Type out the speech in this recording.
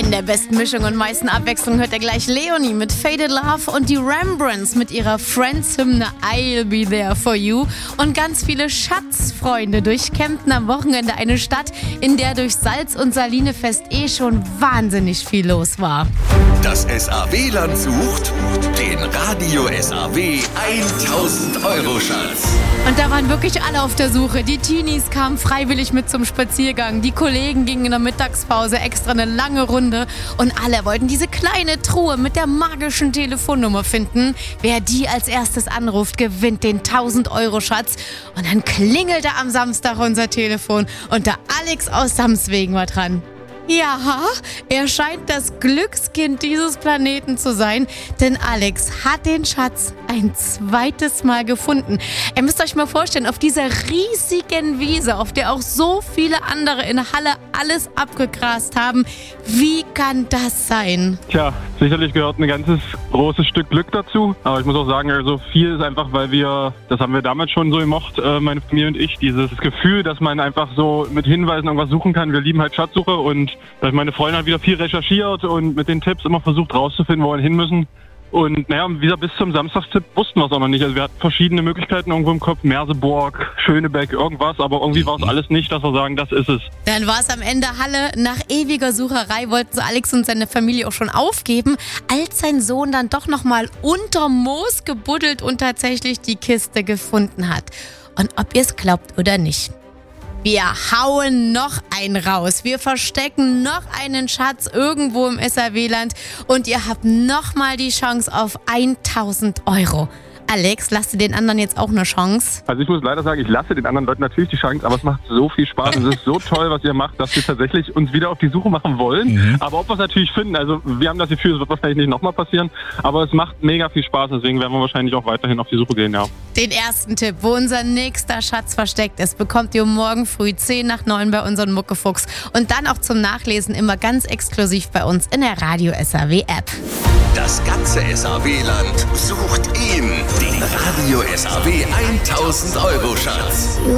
In der besten Mischung und meisten Abwechslung hört ihr gleich Leonie mit Faded Love und die Rembrandts mit ihrer Friends-Hymne I'll Be There For You und ganz viele Schatzfreunde durchkämmten am Wochenende eine Stadt, in der durch Salz- und Salinefest schon wahnsinnig viel los war. Das SAW-Land sucht den Radio SAW 1000-Euro-Schatz. Und da waren wirklich alle auf der Suche. Die Teenies kamen freiwillig mit zum Spaziergang. Die Kollegen gingen in der Mittagspause extra eine lange Runde. Und alle wollten diese kleine Truhe mit der magischen Telefonnummer finden. Wer die als erstes anruft, gewinnt den 1000-Euro-Schatz. Und dann klingelte am Samstag unser Telefon. Und der Alex aus Samswegen war dran. Ja, er scheint das Glückskind dieses Planeten zu sein, denn Alex hat den Schatz ein zweites Mal gefunden. Ihr müsst euch mal vorstellen, auf dieser riesigen Wiese, auf der auch so viele andere in Halle alles abgegrast haben. Wie kann das sein? Tja, sicherlich gehört ein ganzes großes Stück Glück dazu. Aber ich muss auch sagen, also viel ist einfach, weil das haben wir damals schon so gemocht, meine Familie und ich, dieses Gefühl, dass man einfach so mit Hinweisen irgendwas suchen kann. Wir lieben halt Schatzsuche und meine Freundin hat wieder viel recherchiert und mit den Tipps immer versucht rauszufinden, wo wir hin müssen. Und naja, wieder bis zum Samstagstipp wussten wir es auch noch nicht. Also wir hatten verschiedene Möglichkeiten irgendwo im Kopf, Merseburg, Schönebeck, irgendwas, aber irgendwie war es alles nicht, dass wir sagen, das ist es. Dann war es am Ende Halle. Nach ewiger Sucherei wollten sie Alex und seine Familie auch schon aufgeben, als sein Sohn dann doch nochmal unterm Moos gebuddelt und tatsächlich die Kiste gefunden hat. Und ob ihr es glaubt oder nicht, wir hauen noch einen raus. Wir verstecken noch einen Schatz irgendwo im SAW-Land und ihr habt nochmal die Chance auf 1000 Euro. Alex, lasst ihr den anderen jetzt auch eine Chance? Also ich muss leider sagen, ich lasse den anderen Leuten natürlich die Chance, aber es macht so viel Spaß und es ist so toll, was ihr macht, dass wir tatsächlich uns wieder auf die Suche machen wollen. Aber ob wir es natürlich finden, also wir haben das Gefühl, es wird wahrscheinlich nicht nochmal passieren, aber es macht mega viel Spaß, deswegen werden wir wahrscheinlich auch weiterhin auf die Suche gehen, ja. Den ersten Tipp, wo unser nächster Schatz versteckt ist, bekommt ihr morgen früh 10:10 bei unserem Muckefuchs und dann auch zum Nachlesen immer ganz exklusiv bei uns in der Radio SAW App. Das ganze SAW-Land sucht ihn, den Radio SAW 1000-Euro-Schatz.